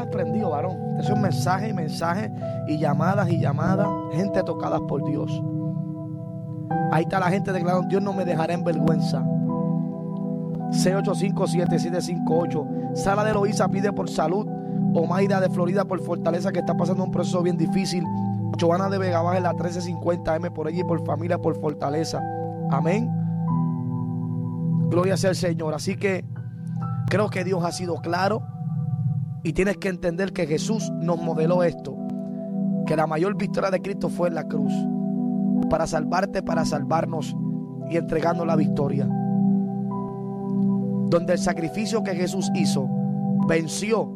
estás prendido, varón. Eso es mensaje y mensaje y llamadas, gente tocada por Dios. Ahí está la gente declarando: Dios no me dejará en vergüenza. 685-7758. Sara de Loíza pide por salud. Omaida de Florida por fortaleza, que está pasando un proceso bien difícil. Joana de Vega Baja en la 1350M por ella y por familia, por fortaleza. Amén. Gloria sea al Señor. Así que creo que Dios ha sido claro y tienes que entender que Jesús nos modeló esto, que la mayor victoria de Cristo fue en la cruz, para salvarte, para salvarnos y entregarnos la victoria. Donde el sacrificio que Jesús hizo venció